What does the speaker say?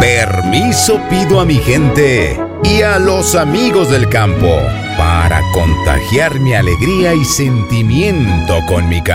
Permiso pido a mi gente y a los amigos del campo para contagiar mi alegría y sentimiento con mi canto.